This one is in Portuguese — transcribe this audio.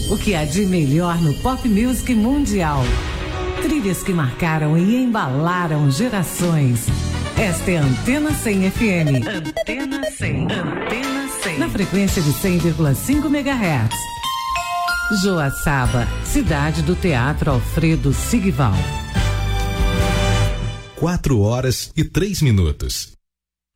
O que há de melhor no pop music mundial. Trilhas que marcaram e embalaram gerações. Esta é a Antena 100 FM. Antena 100. Antena 100. Na frequência de 100,5 MHz. Joaçaba, cidade do Teatro Alfredo Sigval. 4 horas e 3 minutos.